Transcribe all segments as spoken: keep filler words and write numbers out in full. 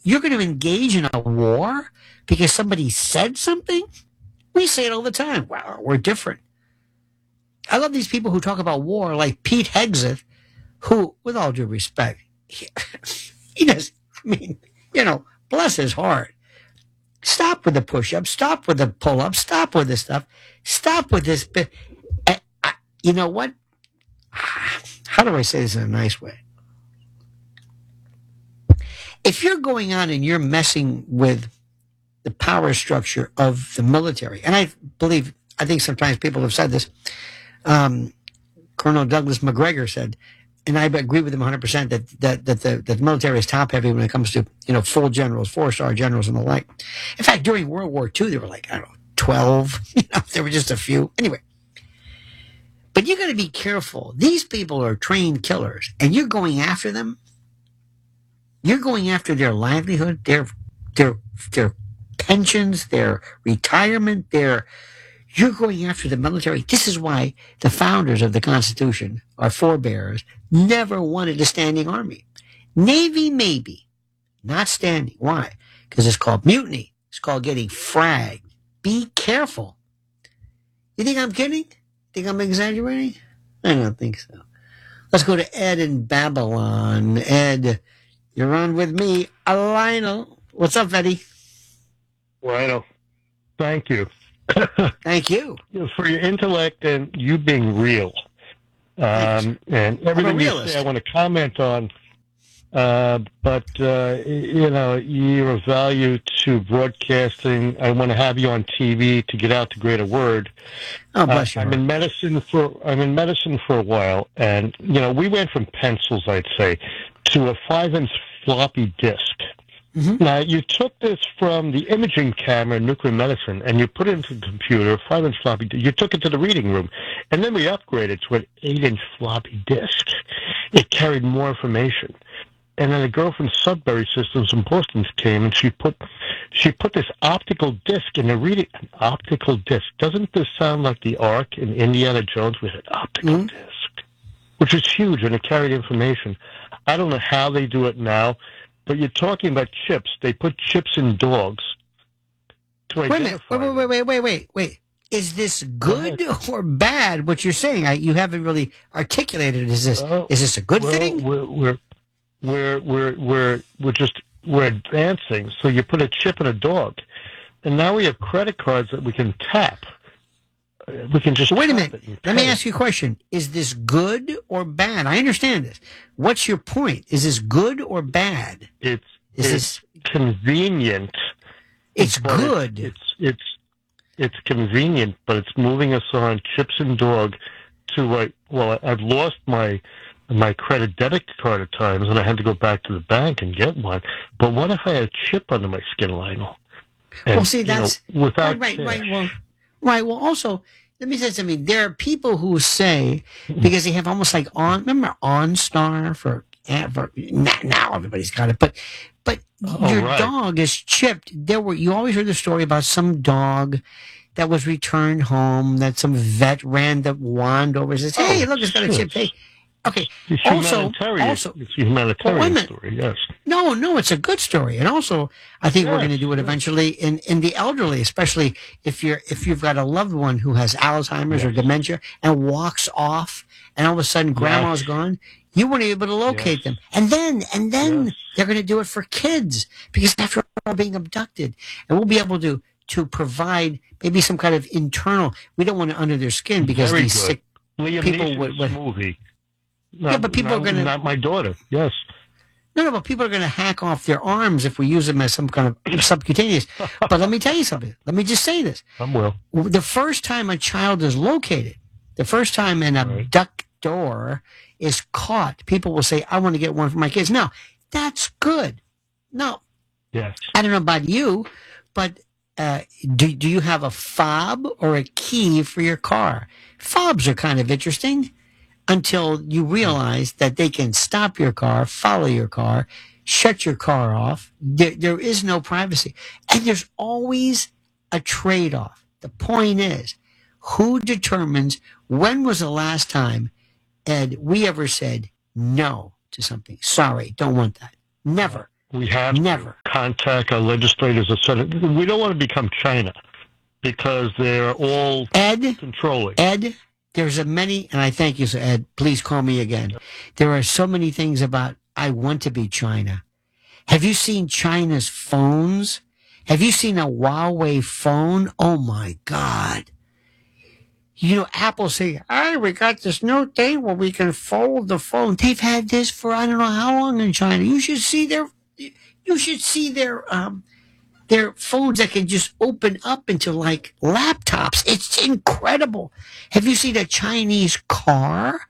you're going to engage in a war because somebody said something? We say it all the time. Wow, we're different. I love these people who talk about war like Pete Hegseth, who, with all due respect, he, he does, I mean, you know, bless his heart. Stop with the push-ups. Stop with the pull-ups. Stop with this stuff. Stop with this. I, I, you know what? How do I say this in a nice way? If you're going on and you're messing with the power structure of the military, and I believe, I think sometimes people have said this, um, Colonel Douglas McGregor said, and I agree with him one hundred percent, that, that, that, the, that the military is top-heavy when it comes to, you know, full generals, four-star generals and the like. In fact, during World War Two, there were like, I don't know, twelve. You know, there were just a few. Anyway. But you got to be careful. These people are trained killers, and you're going after them. You're going after their livelihood, their, their, their pensions, their retirement, their... You're going after the military. This is why the founders of the Constitution, our forebears, never wanted a standing army. Navy, maybe. Not standing. Why? Because it's called mutiny. It's called getting fragged. Be careful. You think I'm kidding? Think I'm exaggerating? I don't think so. Let's go to Ed in Babylon. Ed, you're on with me. Lionel. What's up, Eddie? Lionel, thank you. Thank you. For your intellect and you being real. Um, and everything you say I want to comment on. Uh, but, uh, you know, you're of value to broadcasting. I want to have you on T V to get out the greater word. Oh, bless uh, you. I'm in medicine for, I'm in medicine for a while. And, you know, we went from pencils, I'd say, to a five inch floppy disk. Mm-hmm. Now, you took this from the imaging camera in nuclear medicine, and you put it into the computer, five inch floppy disk. You took it to the reading room, and then we upgraded to an eight inch floppy disk. It carried more information. And then a girl from Sudbury Systems in Boston came, and she put she put this optical disc in the reading. An optical disc. Doesn't this sound like the Ark in Indiana Jones with an optical mm-hmm. disc? Which is huge, and it carried information. I don't know how they do it now. But you're talking about chips. They put chips in dogs to wait identify. A minute. Wait, wait, wait, wait, wait, wait, wait. Is this good Go or bad? What you're saying? I, you haven't really articulated. Is this uh, is this a good well, thing? We're we're we're we're we're we're just we're advancing. So you put a chip in a dog, and now we have credit cards that we can tap. We can just wait a minute. Let me ask you a question. Is this good or bad? I understand this. What's your point? Is this good or bad? It's is it's this convenient. It's good. It's, it's it's it's convenient, but it's moving us on chips and dog to like. Well, I've lost my my credit debit card at times, and I had to go back to the bank and get one. But what if I had a chip under my skin, Lionel? And, well, see, that's you know, without right, right, cash. right. Well. Right. Well, also, let me say something. There are people who say, because they have almost like on, remember OnStar for, for now everybody's got it, but, but oh, your right. dog is chipped. There were, you always heard the story about some dog that was returned home, that some vet ran the wand over and says, hey, oh, look, it's got a chip. Hey, okay. It's also, humanitarian. also, it's a humanitarian well, story, yes. No, no, it's a good story. And also, I think yes, we're going to do it yes. eventually in, in the elderly, especially if you're if you've got a loved one who has Alzheimer's yes. or dementia and walks off and all of a sudden grandma's yes. gone. You weren't able to locate yes. them. And then and then yes. they're going to do it for kids because after all being abducted. And we'll be able to to provide maybe some kind of internal, we don't want to under their skin because Very these good. sick Liam people would, would movie. Not, yeah, but people not, are going to not my daughter. Yes. No, no, but people are going to hack off their arms if we use them as some kind of subcutaneous. But let me tell you something. Let me just say this. I will. The first time a child is located, the first time an right. abductor is caught, people will say, I want to get one for my kids. Now, that's good. No. Yes. I don't know about you, but uh, do, do you have a fob or a key for your car? Fobs are kind of interesting. Until you realize that they can stop your car, follow your car, shut your car off. There, there is no privacy. And there's always a trade-off. The point is, who determines when was the last time, Ed, we ever said no to something? Sorry, don't want that. Never. We have Never. to contact our legislators, et cetera. We don't want to become China because they're all Ed, controlling. Ed, there's a many, and I thank you, Ed. Please call me again. There are so many things about I want to be China. Have you seen China's phones? Have you seen a Huawei phone? Oh my God. You know, Apple say, hey, we got this new thing where we can fold the phone. They've had this for I don't know how long in China. You should see their, you should see their, um, their phones that can just open up into like laptops. It's incredible. Have you seen a Chinese car?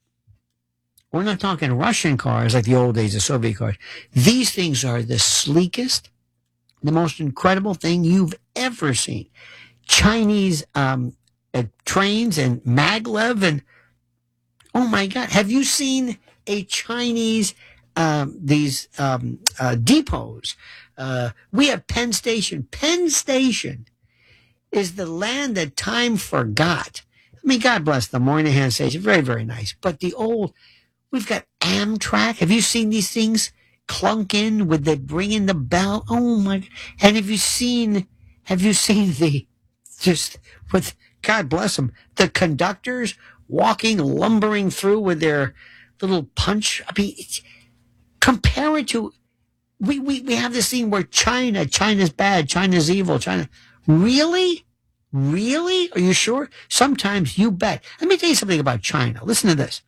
We're not talking Russian cars like the old days, the Soviet cars. These things are the sleekest, the most incredible thing you've ever seen. Chinese um, uh, trains and maglev and oh my God, have you seen a Chinese um, these um, uh, depots? Uh, we have Penn Station. Penn Station is the land that time forgot. I mean, God bless the Moynihan Station, very very nice. But the old, we've got Amtrak. Have you seen these things clunk in with the ringing the bell? Oh my! And have you seen? Have you seen the just with God bless them, the conductors walking, lumbering through with their little punch? I mean, it's, compare it to we, we we have this thing where China, China's bad, China's evil, China. Really, really? Are you sure? Sometimes you bet. Let me tell you something about China. Listen to this.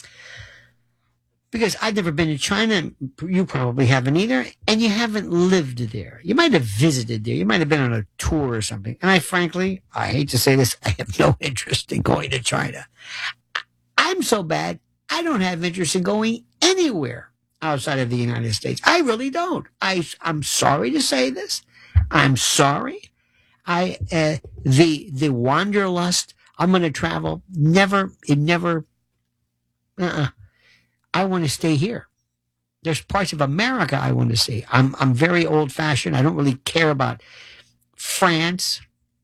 Because I've never been to China, you probably haven't either, and you haven't lived there. You might have visited there. You might have been on a tour or something. And I frankly, I hate to say this, I have no interest in going to China. I'm so bad, I don't have interest in going anywhere outside of the United States. I really don't. I, I'm sorry to say this. I'm sorry. I uh, the the wanderlust, I'm going to travel, never, it never, uh-uh. I want to stay here. There's parts of America I want to see. I'm I'm very old fashioned. I don't really care about France.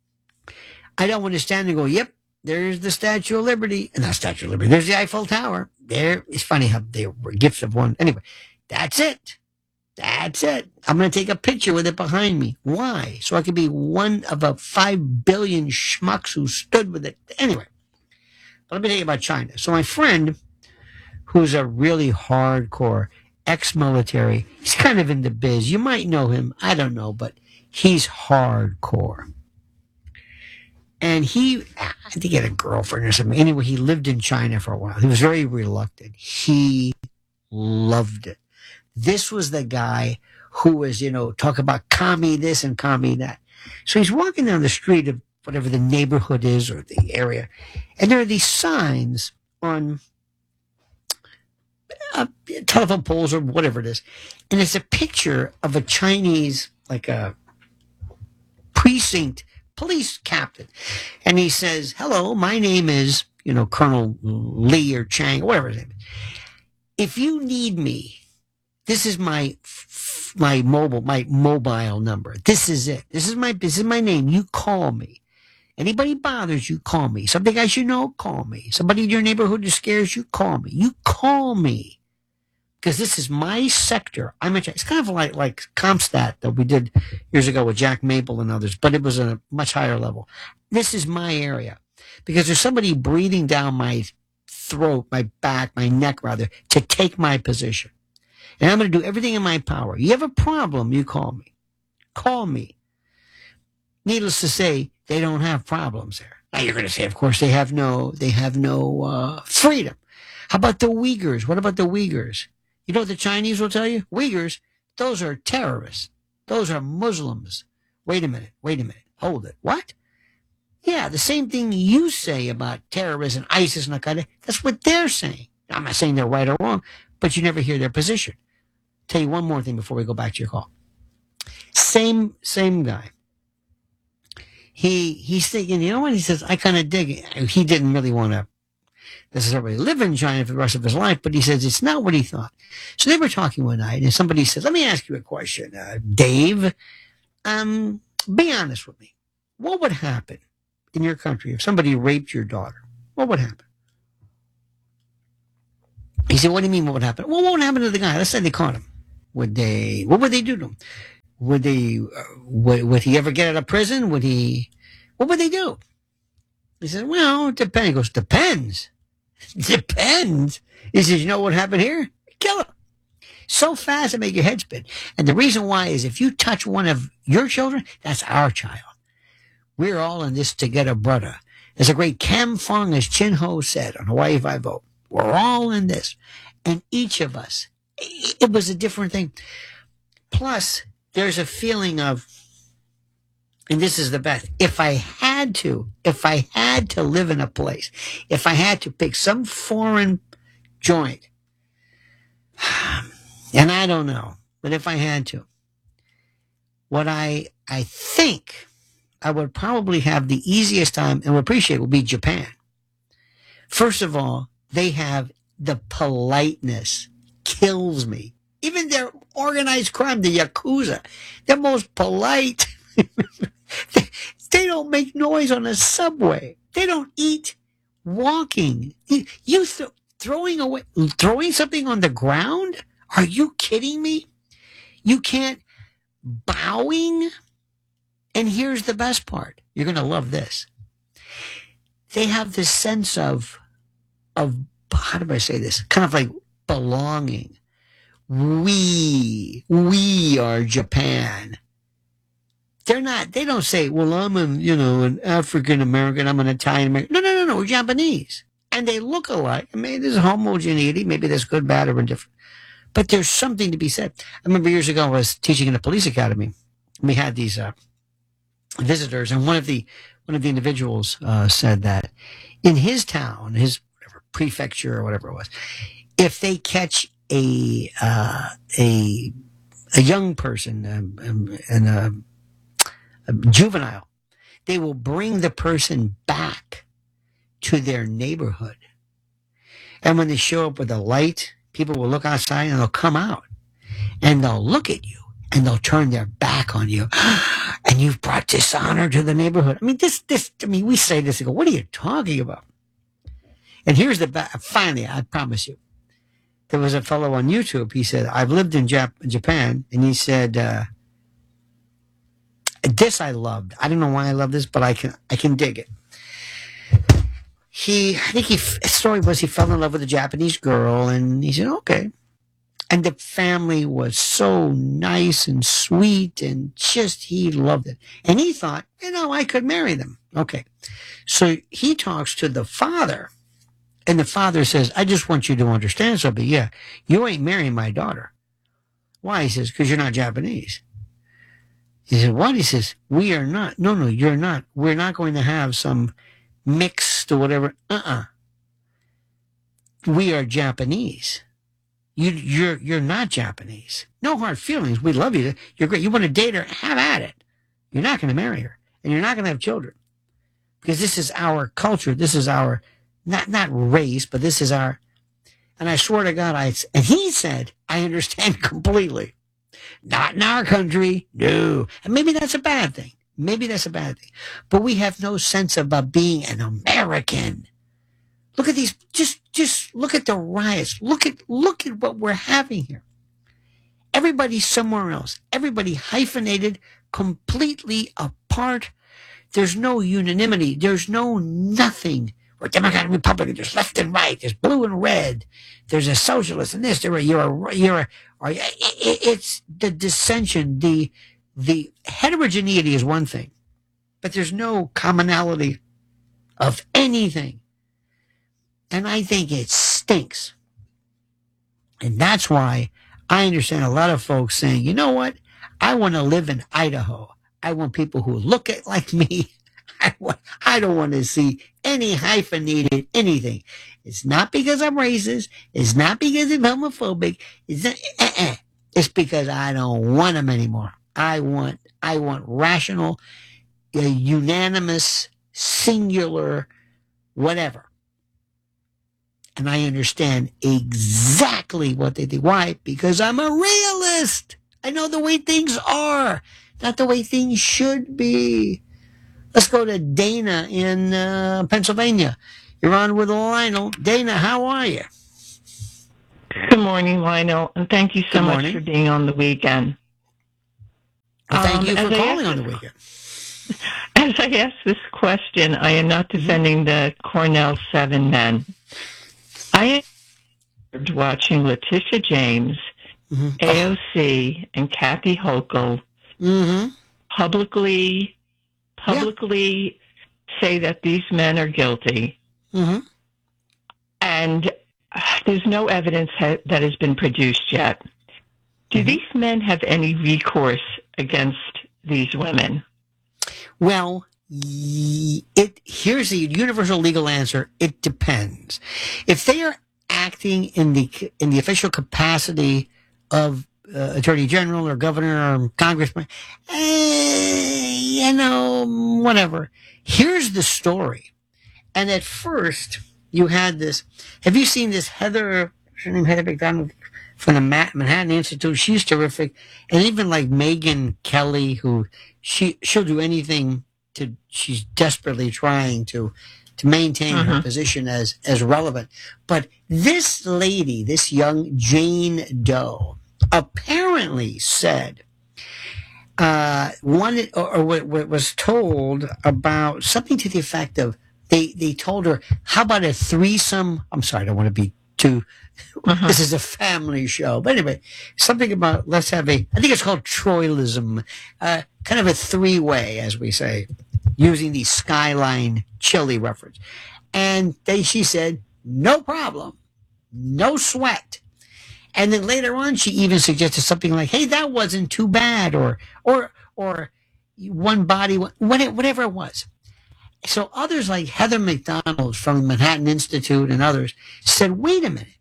I don't want to stand and go, yep, there's the Statue of Liberty. And not Statue of Liberty. There's the Eiffel Tower. There. It's funny how they were gifts of one. Anyway, that's it. That's it. I'm going to take a picture with it behind me. Why? So I can be one of a five billion schmucks who stood with it. Anyway, but let me tell you about China. So my friend, who's a really hardcore ex-military. He's kind of in the biz. You might know him. I don't know, but he's hardcore. And he, I think he had a girlfriend or something. Anyway, he lived in China for a while. He was very reluctant. He loved it. This was the guy who was, you know, talk about commie this and commie that. So he's walking down the street of whatever the neighborhood is or the area. And there are these signs on Uh, telephone poles or whatever it is. And it's a picture of a Chinese, like a precinct police captain. And he says, hello, my name is, you know, Colonel Lee or Chang, or whatever his name is. If you need me, this is my my mobile, my mobile number. This is it. This is my, this is my name. You call me. Anybody bothers you, call me. Something I should know, call me. Somebody in your neighborhood that scares you, call me. You call me. Because this is my sector. I'm a, it's kind of like, like CompStat that we did years ago with Jack Maple and others, but it was a much higher level. This is my area. Because there's somebody breathing down my throat, my back, my neck rather, to take my position. And I'm going to do everything in my power. You have a problem, you call me. Call me. Needless to say, they don't have problems there. Now you're going to say, of course, they have no, they have no uh, freedom. How about the Uyghurs? What about the Uyghurs? You know what the Chinese will tell you? Uyghurs, those are terrorists. Those are Muslims. Wait a minute. Wait a minute. Hold it. What? Yeah, the same thing you say about terrorists and ISIS and Al-Qaeda. That's what they're saying. I'm not saying they're right or wrong, but you never hear their position. Tell you one more thing before we go back to your call. Same, same guy. He he's thinking, you know what? He says, I kind of dig it. He didn't really want to necessarily live in China for the rest of his life, but he says it's not what he thought. So they were talking one night, and somebody said, let me ask you a question, uh, Dave. Um, be honest with me. What would happen in your country if somebody raped your daughter? What would happen? He said, what do you mean what would happen? Well, what would happen to the guy? Let's say they caught him. Would they? What would they do to him? Would they? Uh, would, would he ever get out of prison? Would he? What would they do? He said, "Well, it depends." He goes, "Depends. Depends." He says, "You know what happened here? Kill him so fast it make your head spin." And the reason why is if you touch one of your children, that's our child. We're all in this together, brother. There's a great Cam Fong, as Chin Ho said on Hawaii Five-O. We're all in this. And each of us, it was a different thing. Plus, there's a feeling of, and this is the best, if I had to, if I had to live in a place, if I had to pick some foreign joint, and I don't know, but if I had to, what I, I think I would probably have the easiest time and would appreciate would be Japan. First of all, they have the politeness. Kills me. Even their organized crime, the Yakuza, they're most polite. they, they don't make noise on the subway. They don't eat walking. You, you th- throwing away, throwing something on the ground? Are you kidding me? You can't bowing? And here's the best part. You're going to love this. They have this sense of, of, how do I say this? Kind of like belonging. We, we are Japan. They're not, they don't say, well, I'm an, you know, an African American, I'm an Italian American. No, no, no, no, we're Japanese. And they look alike. I mean, there's homogeneity. Maybe that's good, bad, or indifferent. But there's something to be said. I remember years ago, I was teaching in a police academy. We had these, uh, visitors, and one of the one of the individuals uh, said that in his town, his whatever prefecture or whatever it was, if they catch a uh, a a young person um, and a, a juvenile, they will bring the person back to their neighborhood, and when they show up with a light, people will look outside and they'll come out and they'll look at you and they'll turn their back on you. And you've brought dishonor to the neighborhood. I mean, this, this, I mean, we say this and go, what are you talking about? And here's the, ba- finally, I promise you, there was a fellow on YouTube. He said, I've lived in Jap- Japan. And he said, uh, this I loved. I don't know why I love this, but I can, I can dig it. He, I think he, his story was he fell in love with a Japanese girl and he said, okay. And the family was so nice and sweet and just, he loved it. And he thought, you know, I could marry them. Okay. So he talks to the father and the father says, I just want you to understand something. Yeah, you ain't marrying my daughter. Why? He says, because you're not Japanese. He said, what? He says, we are not. No, no, you're not. We're not going to have some mixed or whatever. Uh-uh. We are Japanese. You, you're you're not Japanese. No hard feelings. We love you. You're great. You want to date her? Have at it. You're not going to marry her, and you're not going to have children, because this is our culture. This is our not not race, but this is our. And I swear to God, I and he said, I understand completely. Not in our country, no. And maybe that's a bad thing. Maybe that's a bad thing. But we have no sense about being an American. Look at these, just, just look at the riots. Look at, look at what we're having here. Everybody's somewhere else. Everybody hyphenated, completely apart. There's no unanimity. There's no nothing. We're Democrat and Republican. There's left and right. There's blue and red. There's a socialist and this. There, you're a, you're a, or, it's the dissension. The, the heterogeneity is one thing, but there's no commonality of anything. And I think it stinks. And that's why I understand a lot of folks saying, you know what? I want to live in Idaho. I want people who look at like me. I, want, I don't want to see any hyphenated anything. It's not because I'm racist. It's not because I'm homophobic. It's not, uh-uh. It's because I don't want them anymore. I want, I want rational, uh, unanimous, singular, whatever. And I understand exactly what they think. Why? Because I'm a realist. I know the way things are, not the way things should be. Let's go to Dana in uh, Pennsylvania. You're on with Lionel. Dana, how are you? Good morning, Lionel, and thank you so Good much morning. for being on the weekend. Well, thank Um, you for as I calling asked on the this- weekend. As I ask this question, I am not defending the Cornell seven men. I am watching Letitia James, Mhm. A O C, and Kathy Hochul Mm-hmm. publicly publicly say that these men are guilty, Mm-hmm. and uh, there's no evidence ha- that has been produced yet. Do Mhm. these men have any recourse against these women? Well, y- it here's the universal legal answer. It depends. If they are acting in the in the official capacity of uh, attorney general or governor or congressman, eh, you know, whatever. Here's the story. And at first, you had this. Have you seen this Heather? What's her name? Heather McDonald from the Manhattan Institute. She's terrific, and even like Megan Kelly, who she she'll do anything to. She's desperately trying to to maintain her Mhm. position as as relevant. But this lady, this young Jane Doe, apparently said uh, wanted or, or what, what was told about something to the effect of they they told her, how about a threesome? I'm sorry, I don't want to be too. Mhm. This is a family show, but anyway, something about let's have a. I think it's called Troilism, uh, kind of a three way, as we say, using the Skyline Chili reference. And they, she said, no problem, no sweat. And then later on, she even suggested something like, "Hey, that wasn't too bad," or or or one body, whatever it was. So others like Heather McDonald from the Manhattan Institute and others said, "Wait a minute,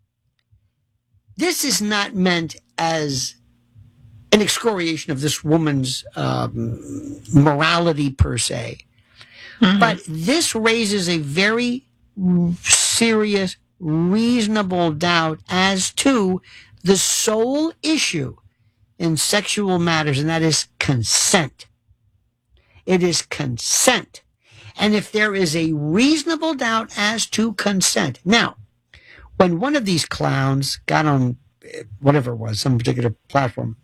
this is not meant as an excoriation of this woman's um, morality per se, Mhm. but this raises a very serious, reasonable doubt as to the sole issue in sexual matters, and that is consent. It is consent. And if there is a reasonable doubt as to consent. Now, when one of these clowns got on eh, whatever it was, some particular platform,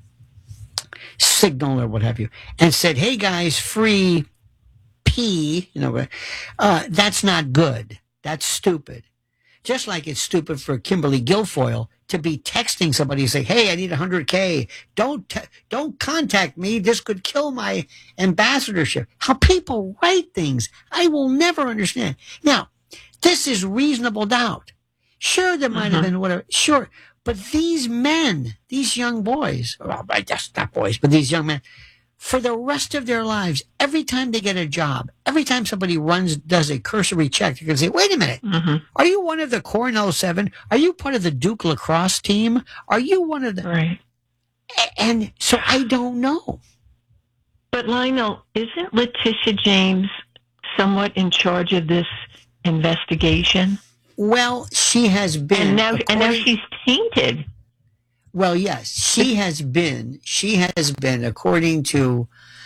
Signal or what have you, and said, "Hey guys, free pee," you know, uh, that's not good. That's stupid. Just like it's stupid for Kimberly Guilfoyle to be texting somebody and say, "Hey, I need one hundred K. Don't te- don't contact me. This could kill my ambassadorship." How people write things, I will never understand. Now, this is reasonable doubt. Sure, there might have Mhm. been whatever. Sure, but these men, these young boys, well, I guess not boys, but these young men, for the rest of their lives, every time they get a job, every time somebody runs, does a cursory check, they're going to say, "Wait a minute. Mhm. Are you one of the Cornell Seven? Are you part of the Duke lacrosse team? Are you one of the?" Right. And so I don't know. But Lionel, isn't Letitia James somewhat in charge of this investigation? Well, she has been. And now, and now according- she's tainted. Well, yes, she has been. She has been, according to,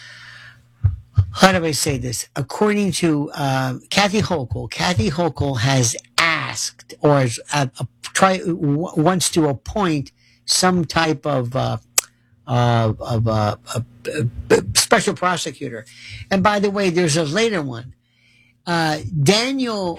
how do I say this? According to um, Kathy Hochul, Kathy Hochul has asked or is, uh, uh, try w- wants to appoint some type of uh, uh, of uh, a, a, a special prosecutor. And by the way, there's a later one. Uh, Daniel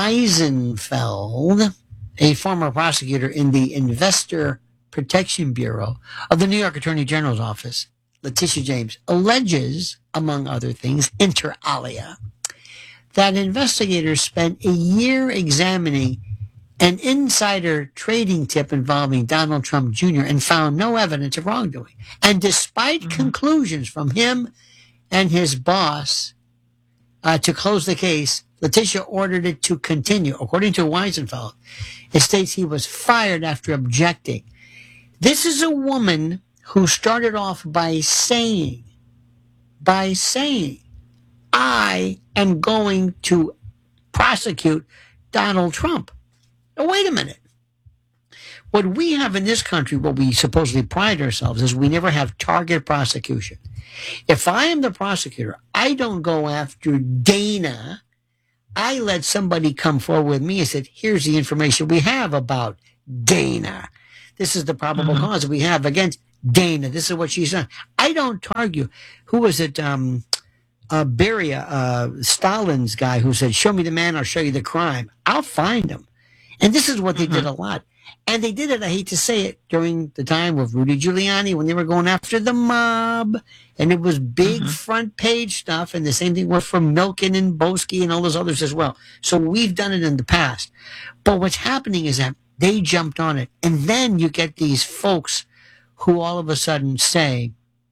Weisenfeld, a former prosecutor in the Investor Protection Bureau of the New York Attorney General's office, Letitia James, alleges, among other things, inter alia, that investigators spent a year examining an insider trading tip involving Donald Trump Junior and found no evidence of wrongdoing. And despite Mhm. conclusions from him and his boss uh, to close the case, Letitia ordered it to continue. According to Weisenfeld, it states he was fired after objecting. This is a woman who started off by saying, by saying, "I am going to prosecute Donald Trump." Now, wait a minute. What we have in this country, what we supposedly pride ourselves, is we never have target prosecution. If I am the prosecutor, I don't go after Dana. I let somebody come forward with me and said, "Here's the information we have about Dana. This is the probable Mm-hmm. cause we have against Dana. This is what she's done. I don't argue. Who was it? Um, uh, Beria, uh, Stalin's guy who said, show me the man, I'll show you the crime. I'll find him. And this is what they Mm-hmm. did a lot. And they did it, I hate to say it, during the time of Rudy Giuliani when they were going after the mob. And it was big Mm-hmm. front page stuff. And the same thing was for Milken and Boski and all those others as well. So we've done it in the past. But what's happening is that they jumped on it. And then you get these folks who all of a sudden say,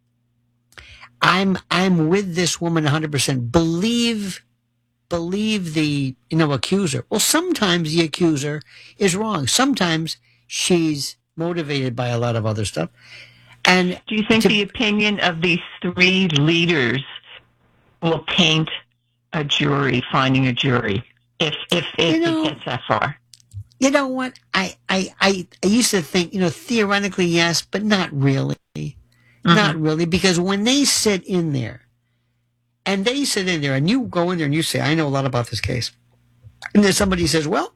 I'm I'm with this woman one hundred percent. Believe believe the you know accuser. Well, sometimes the accuser is wrong. Sometimes she's motivated by a lot of other stuff. And Do you think to- the opinion of these three leaders will taint a jury, finding a jury, if if, if You know- it gets that far? you know what? I, I I I used to think, you know, theoretically yes, but not really. Mm-hmm. Not really, because when they sit in there, and they sit in there, and you go in there and you say, I know a lot about this case. And then somebody says, well,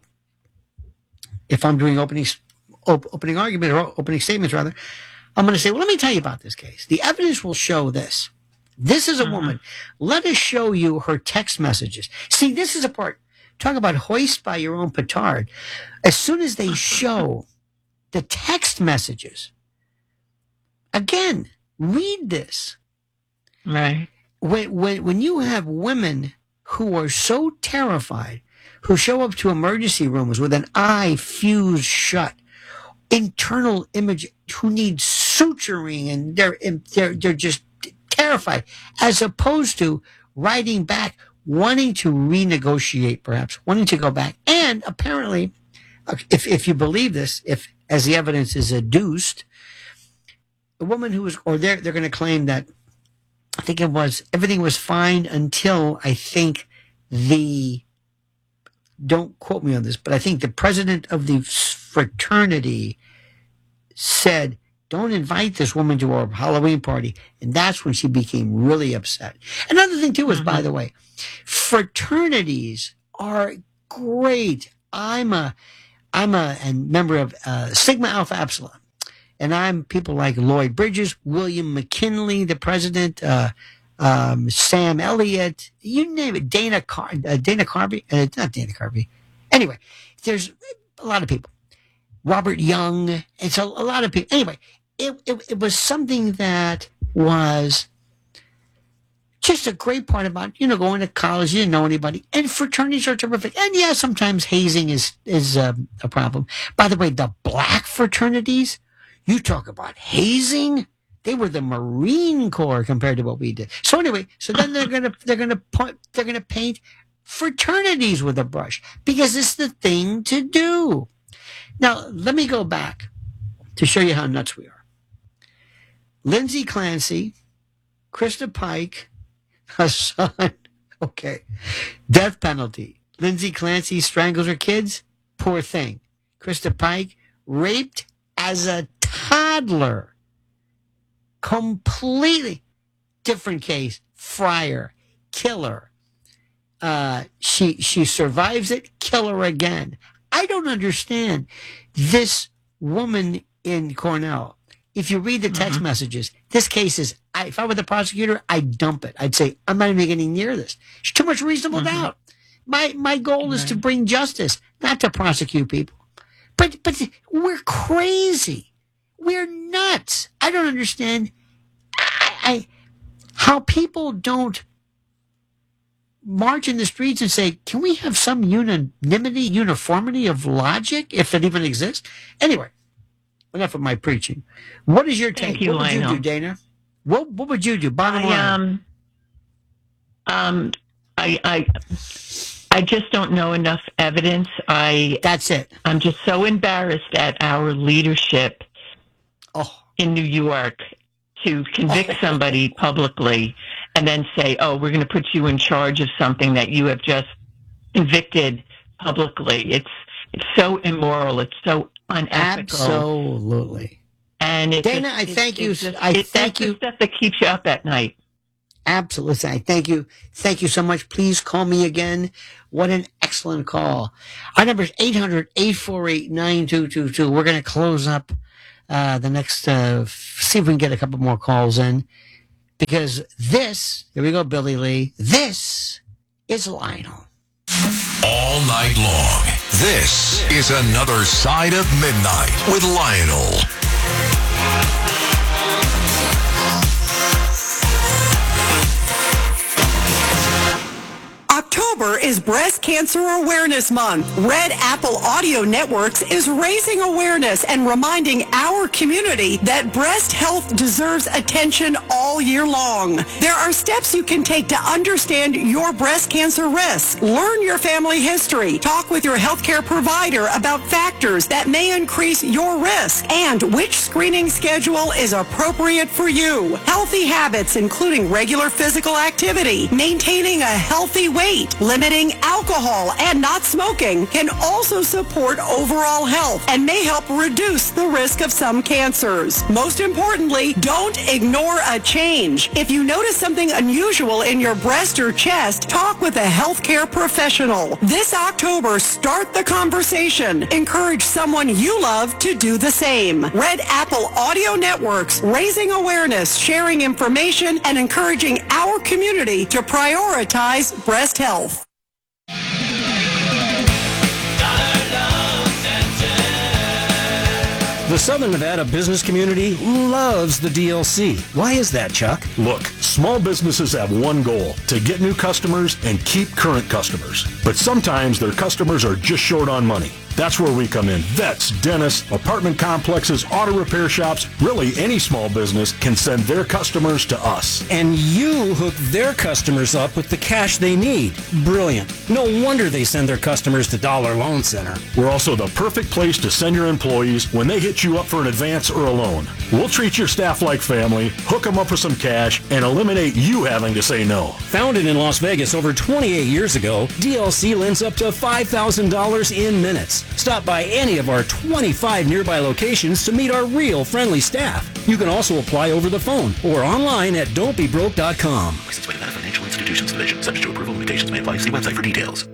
if I'm doing opening, op- opening argument or opening statements, rather, I'm going to say, well, let me tell you about this case. The evidence will show this. This is a Mhm. woman. Let us show you her text messages. See, this is a part. Talk about hoist by your own petard. As soon as they show the text messages, again, read this. Right. When, when, when you have women who are so terrified, who show up to emergency rooms with an eye fused shut, internal image, who need suturing, and they're, they're, they're just terrified, as opposed to writing back, wanting to renegotiate, perhaps, wanting to go back. And apparently, if, if you believe this, if, as the evidence is adduced, the woman who was, or they're, they're going to claim that, I think it was, everything was fine until I think the, don't quote me on this, but I think the president of the fraternity said, don't invite this woman to our Halloween party. And that's when she became really upset. Another thing too is, Mhm. by the way, fraternities are great. I'm a, I'm a, a member of uh, Sigma Alpha Epsilon. And I'm people like Lloyd Bridges, William McKinley, the president, uh, um, Sam Elliott, you name it, Dana Car- uh, Dana Carvey, uh, not Dana Carvey. Anyway, there's a lot of people. Robert Young, it's a, a lot of people. Anyway, it, it, it was something that was just a great part about, you know, going to college, you didn't know anybody. And fraternities are terrific. And yeah, sometimes hazing is, is um, a problem. By the way, the black fraternities, you talk about hazing. They were the Marine Corps compared to what we did. So anyway, so then they're gonna they're gonna point they're gonna paint fraternities with a brush because it's the thing to do. Now let me go back to show you how nuts we are. Lindsay Clancy, Krista Pike, Hassan. Okay, death penalty. Lindsay Clancy strangles her kids. Poor thing. Krista Pike raped as a toddler. Completely different case. Fryer, killer. Uh, she she survives it. Kill her again. I don't understand this woman in Cornell. If you read the text Mhm. messages, this case is. I, if I were the prosecutor, I'd dump it. I'd say I'm not even getting near this. There's too much reasonable Mhm. doubt. My my goal is to Right. bring justice, not to prosecute people. But but we're crazy. We're nuts. I don't understand I, I, how people don't march in the streets and say, can we have some unanimity, uniformity of logic, if it even exists? Anyway, enough of my preaching. What is your take? Thank you, what would you Lionel. do, Dana? What, what would you do? Bottom I line. um um I I I just don't know enough evidence. I That's it. I'm just so embarrassed at our leadership Oh, in New York to convict Oh. somebody publicly and then say, "Oh, we're going to put you in charge of something that you have just convicted publicly." It's it's so immoral. It's so unethical. absolutely. And it Dana, just- I it- thank it you. just- I it- thank that's you. the stuff that keeps you up at night. Absolutely. I thank you. Thank you so much. Please call me again. What an excellent excellent call. Our number is eight hundred, eight four eight, nine two two two. We're going to close up uh, the next, uh, f- see if we can get a couple more calls in. Because this, here we go, Billy Lee, this is Lionel. All night long, this is another Side of Midnight with Lionel. October is Breast Cancer Awareness Month. Red Apple Audio Networks is raising awareness and reminding our community that breast health deserves attention all year long. There are steps you can take to understand your breast cancer risk. Learn your family history. Talk with your healthcare provider about factors that may increase your risk and which screening schedule is appropriate for you. Healthy habits, including regular physical activity, maintaining a healthy weight, limiting alcohol and not smoking can also support overall health and may help reduce the risk of some cancers. Most importantly, don't ignore a change. If you notice something unusual in your breast or chest, talk with a healthcare professional. This October, start the conversation. Encourage someone you love to do the same. Red Apple Audio Networks, raising awareness, sharing information, and encouraging our community to prioritize breast health. The Southern Nevada business community loves the D L C. Why is that, Chuck? Look, small businesses have one goal, to get new customers and keep current customers. But sometimes their customers are just short on money. That's where we come in. Vets, dentists, apartment complexes, auto repair shops, really any small business can send their customers to us. And you hook their customers up with the cash they need. Brilliant. No wonder they send their customers to Dollar Loan Center. We're also the perfect place to send your employees when they hit you up for an advance or a loan. We'll treat your staff like family, hook them up with some cash, and eliminate you having to say no. Founded in Las Vegas over twenty-eight years ago, D L C lends up to five thousand dollars in minutes. Stop by any of our twenty-five nearby locations to meet our real friendly staff. You can also apply over the phone or online at don't be broke dot com. Licensed by Nevada Financial Institutions Division. Subject to approval, limitations may apply. See website for details.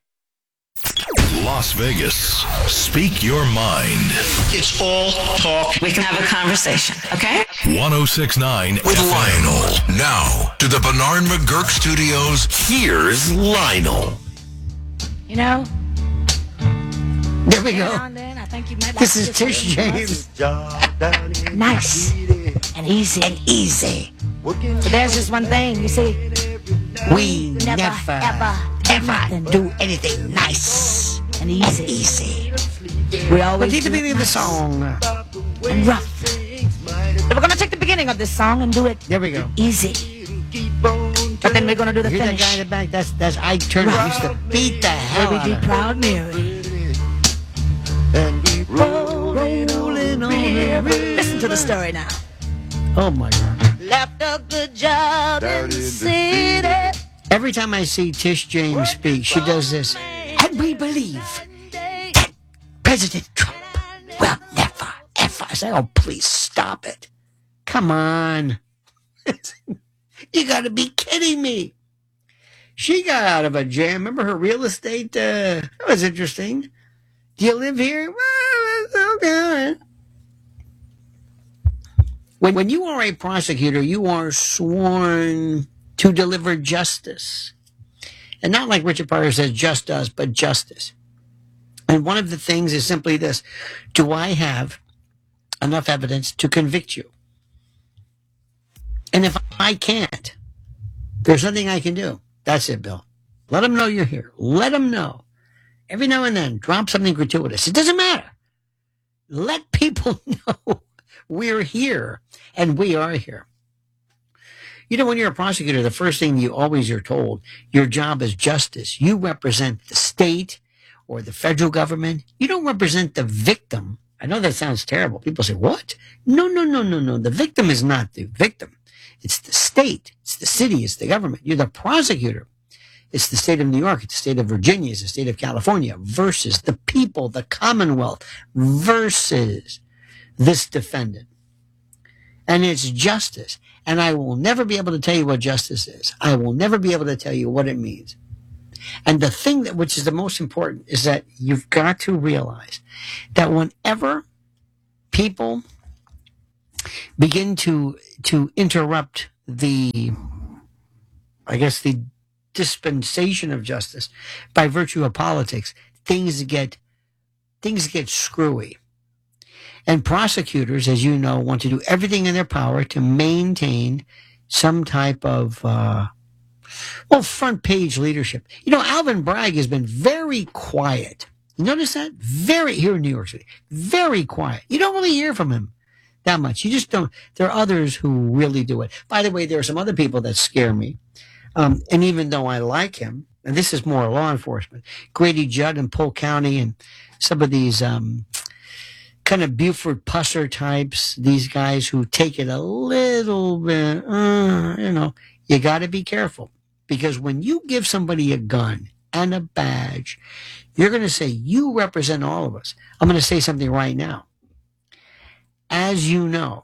Las Vegas. Speak your mind. It's all talk. We can have a conversation, okay? ten sixty-nine with Lionel. Now, to the Bernard McGurk Studios, here's Lionel. You know, There we go. now and then, I think you might This like is to Tish James. nice and easy and easy. But there's just one thing, you see, We never, never, ever, ever nothing do anything nice and easy. easy. We But always keep the do it beginning of the nice song. and rough. So we're gonna take the beginning of this song and do it There we go. easy. But then we're gonna do the Hear that guy in finish. the back? That's that's Ike Turner. He used to beat the hell Where we out do of him. Proud Mary. Rolling on the river. Listen to the story now. Oh my God. Left a good job in the city. Every time I see Tish James speak, she does this. And we believe that President Trump will never, ever. I say, oh, please stop it. Come on. You got to be kidding me. She got out of a jam. Remember her real estate? Uh, that was interesting. Do you live here? Well, that's okay. When, when you are a prosecutor, you are sworn to deliver justice. And not like Richard Pryor says, just us, but justice. And one of the things is simply this. Do I have enough evidence to convict you? And if I can't, there's nothing I can do. That's it, Bill. Let them know you're here. Let them know. Every now and then, drop something gratuitous. It doesn't matter. Let people know we're here, and we are here. You know, when you're a prosecutor, the first thing you always are told, your job is justice. You represent the state or the federal government. You don't represent the victim. I know that sounds terrible. People say, what? No, no, no, no, no. The victim is not the victim. It's the state. It's the city. It's the government. You're the prosecutor. It's the state of New York. It's the state of Virginia. It's the state of California versus the people, the Commonwealth versus this defendant. And it's justice. And I will never be able to tell you what justice is. I will never be able to tell you what it means. And the thing that, which is the most important, is that you've got to realize that whenever people begin to to interrupt the, I guess, the dispensation of justice by virtue of politics, things get things get screwy. And prosecutors, as you know, want to do everything in their power to maintain some type of uh, well, front page leadership. You know, Alvin Bragg has been very quiet. You notice that? Very, here in New York City, very quiet. You don't really hear from him that much. You just don't. There are others who really do it. By the way, there are some other people that scare me. Um, and even though I like him, and this is more law enforcement, Grady Judd in Polk County and some of these um, kind of Buford Pusser types, these guys who take it a little bit, uh, you know, you got to be careful. Because when you give somebody a gun and a badge, you're going to say, you represent all of us. I'm going to say something right now. As you know,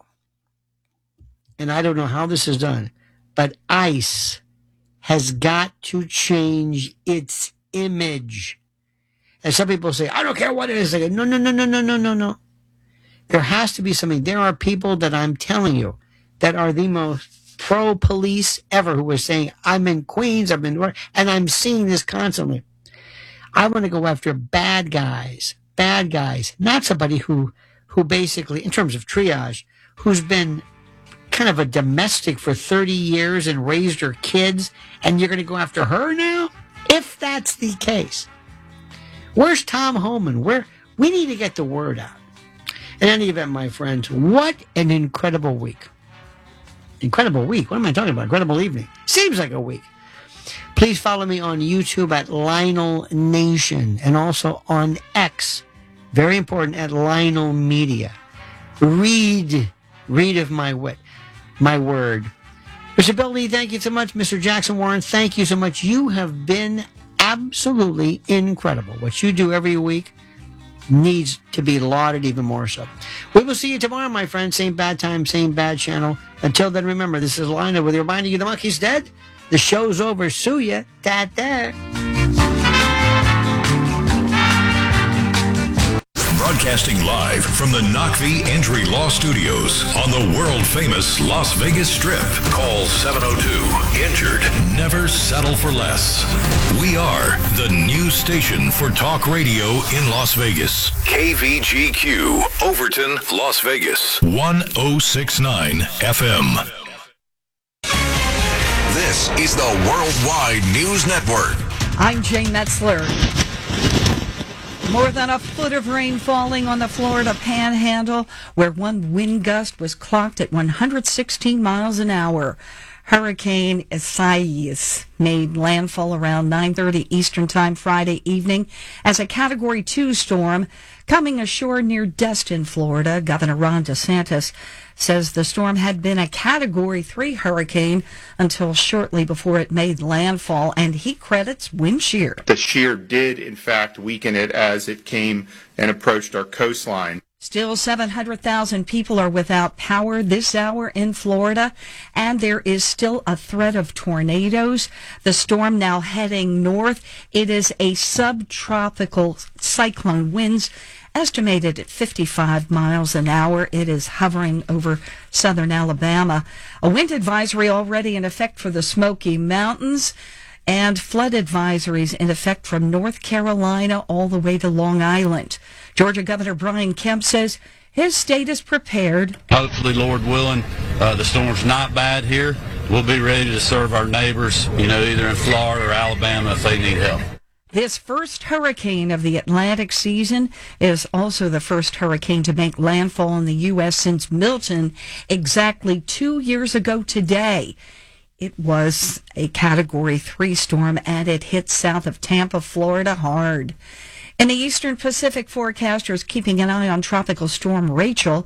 and I don't know how this is done, but ICE has got to change its image. And some people say, I don't care what it is. They go, no, no, no, no, no, no, no, no. There has to be something. There are people that I'm telling you that are the most pro-police ever who are saying, I'm in Queens, I've been, and I'm seeing this constantly. I want to go after bad guys, bad guys, not somebody who, who basically, in terms of triage, who's been kind of a domestic for thirty years and raised her kids, and you're going to go after her now? If that's the case. Where's Tom Homan? Where, we need to get the word out. In any event, my friends, what an incredible week. Incredible week. What am I talking about? Incredible evening. Seems like a week. Please follow me on YouTube at Lionel Nation and also on X. Very important, at Lionel Media. Read, read of my wit, my word. Mister Bill Lee, thank you so much. Mister Jackson Warren, thank you so much. You have been absolutely incredible. What you do every week needs to be lauded even more so. We will see you tomorrow, my friends. Same bad time, same bad channel. Until then, remember, this is Lionel with reminding you the monkey's dead. The show's over. Sue ya. Ta-ta. Broadcasting live from the Knockvie Entry Law Studios on the world-famous Las Vegas Strip. Call seven oh two, injured. Never settle for less. We are the new station for talk radio in Las Vegas. K V G Q, Overton, Las Vegas. one oh six point nine F M. This is the Worldwide News Network. I'm Jane Metzler. More than a foot of rain falling on the Florida Panhandle, where one wind gust was clocked at one hundred sixteen miles an hour. Hurricane Isaias made landfall around nine thirty Eastern Time Friday evening as a Category two storm coming ashore near Destin, Florida. Governor Ron DeSantis says the storm had been a Category three hurricane until shortly before it made landfall, and he credits wind shear. The shear did, in fact, weaken it as it came and approached our coastline. Still, seven hundred thousand people are without power this hour in Florida, and there is still a threat of tornadoes. The storm now heading north. It is a subtropical cyclone, winds estimated at fifty-five miles an hour. It is hovering over southern Alabama. A wind advisory already in effect for the Smoky Mountains, and flood advisories in effect from North Carolina all the way to Long Island. Georgia Governor Brian Kemp says his state is prepared. Hopefully, Lord willing, uh, the storm's not bad here. We'll be ready to serve our neighbors, you know, either in Florida or Alabama if they need help. This first hurricane of the Atlantic season is also the first hurricane to make landfall in the U S since Milton exactly two years ago today. It was a Category three storm, and it hit south of Tampa, Florida hard. In the eastern Pacific, forecasters keeping an eye on Tropical Storm Rachel.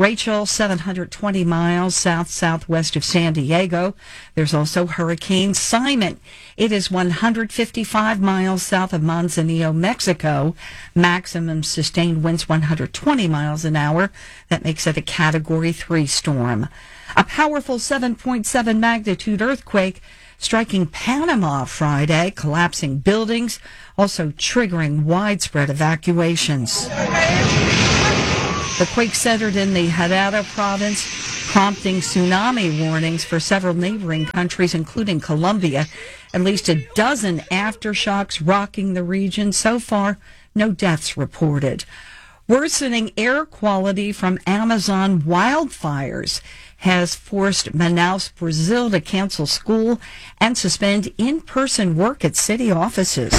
Rachel, seven hundred twenty miles south-southwest of San Diego. There's also Hurricane Simon. It is one hundred fifty-five miles south of Manzanillo, Mexico. Maximum sustained winds one hundred twenty miles an hour. That makes it a Category three storm. A powerful seven point seven magnitude earthquake striking Panama Friday, collapsing buildings, also triggering widespread evacuations. The quake centered in the Herrera province, prompting tsunami warnings for several neighboring countries, including Colombia. At least a dozen aftershocks rocking the region. So far, no deaths reported. Worsening air quality from Amazon wildfires has forced Manaus, Brazil to cancel school and suspend in-person work at city offices.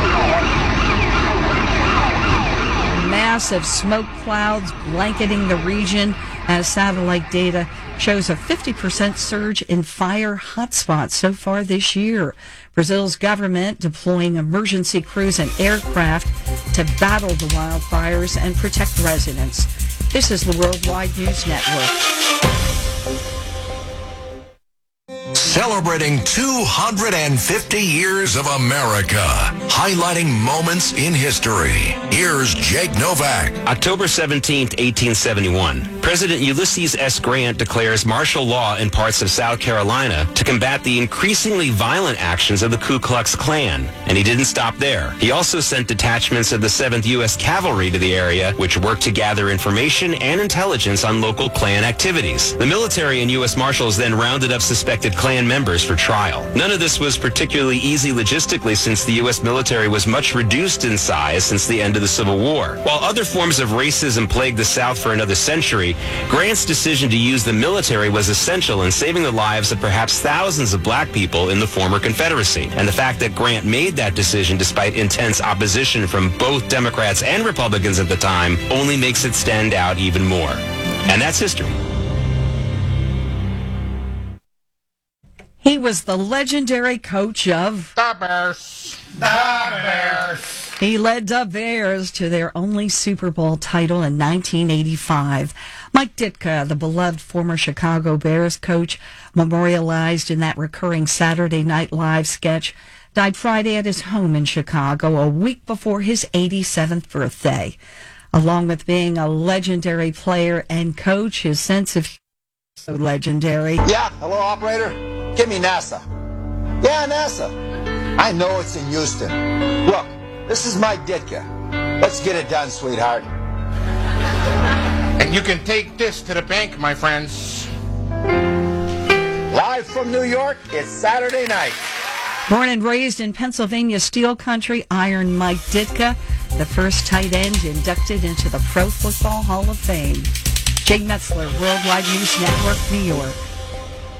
Massive smoke clouds blanketing the region as satellite data shows a fifty percent surge in fire hotspots so far this year. Brazil's government deploying emergency crews and aircraft to battle the wildfires and protect residents. This is the Worldwide News Network. Celebrating two hundred fifty years of America, highlighting moments in history. Here's Jake Novak. October seventeenth, eighteen seventy-one. President Ulysses S. Grant declares martial law in parts of South Carolina to combat the increasingly violent actions of the Ku Klux Klan. And he didn't stop there. He also sent detachments of the seventh U S Cavalry to the area, which worked to gather information and intelligence on local Klan activities. The military and U S Marshals then rounded up suspected Klan members for trial. None of this was particularly easy logistically, since the U S military was much reduced in size since the end of the Civil War. While other forms of racism plagued the South for another century, Grant's decision to use the military was essential in saving the lives of perhaps thousands of black people in the former Confederacy. And the fact that Grant made that decision despite intense opposition from both Democrats and Republicans at the time only makes it stand out even more. And that's history. He was the legendary coach of the Bears. The Bears. He led the Bears to their only Super Bowl title in nineteen eighty-five. Mike Ditka, the beloved former Chicago Bears coach, memorialized in that recurring Saturday Night Live sketch, died Friday at his home in Chicago a week before his eighty-seventh birthday. Along with being a legendary player and coach, his sense of humor was so legendary. Yeah, hello, operator. Give me NASA. Yeah, NASA. I know it's in Houston. Look, this is Mike Ditka. Let's get it done, sweetheart. And you can take this to the bank, my friends. Live from New York, it's Saturday night. Born and raised in Pennsylvania Steel Country, Iron Mike Ditka, the first tight end inducted into the Pro Football Hall of Fame. Jake Metzler, Worldwide News Network, New York.